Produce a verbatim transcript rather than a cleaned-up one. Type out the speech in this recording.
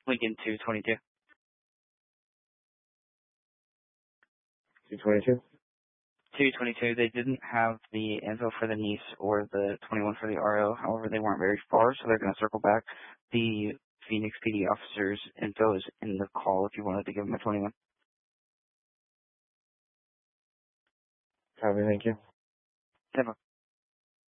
Lincoln two twenty-two. two twenty-two? two twenty-two, they didn't have the info for the Nice or the twenty-one for the R O. However, they weren't very far, so they're going to circle back. The Phoenix P D officer's info is in the call if you wanted to give them a twenty-one. Copy, thank you. ten